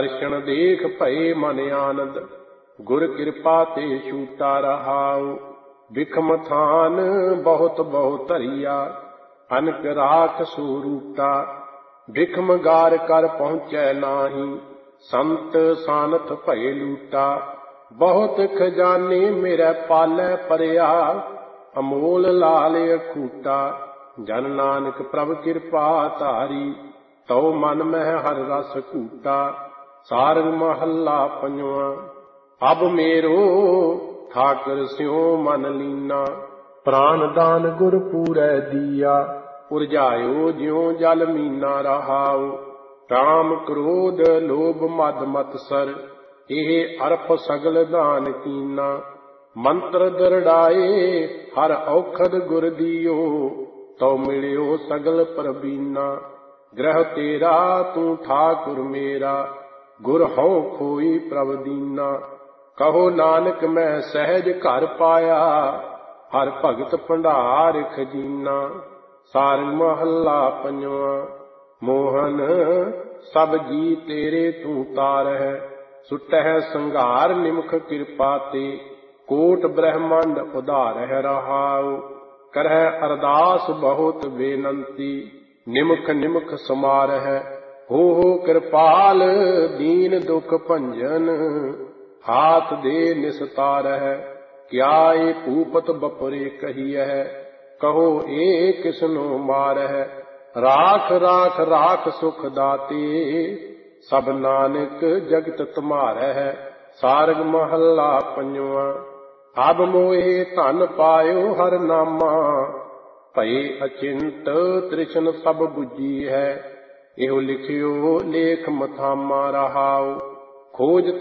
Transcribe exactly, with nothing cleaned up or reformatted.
दर्शन देख भये मन आनंद, गुर कृपा ते छूटा रहाऊ। बिखम थान बहुत बहुत धरिया, अनक राख सो रूटा। बिखम गार कर पहुँचै नाही, संत सानथ भये लूटा। बहुत खजाने मेरे पालै परिया, अमोल लाल अखूटा। जन नानक प्रभ कृपा धारी, तौ मन मह हर रस कूटा। सारंग महला पंजवा। अब मेरो ठाकर स्यों मन लीना, प्राण दान गुर पूरै दिया। उरझायो ज्यों जल मीना रहाऊ। काम क्रोध लोभ मद मत्सर, एह अरप सगल दान कीना। मंत्र दरड़ाए हर औखद गुर दियो, तो मिलियो सगल परबीना। ग्रह तेरा तू ठाकुर मेरा, गुर हौ खोई प्रभ दीना। कहो नानक मैं सहज घर पाया, हर भगत भंडार खजीना। सारंग महला पंजवा। मोहन सब जी तेरे तू तारह, सुटह संघार निमख कृपा ते। कोट ब्रह्मांड उधारह रहाऊ, करह अरदास बहुत बेनंती। निमख निमख समारह, हो हो कृपाल दीन दुख भंजन। हाथ दे निस्तारह, क्या ए भूपत बपुरे कहियह। कहो ए किसनो मारह, राख राख राख सुख दाते। सब नानक जगत तुम्हारह। सारंग महला पंजवा। अब मोहे धन पायो हर नामा, भये अचिंत तृष्ण सब बुझी है। एहो लिखियो लेख मथामा रहाऊ। खोजत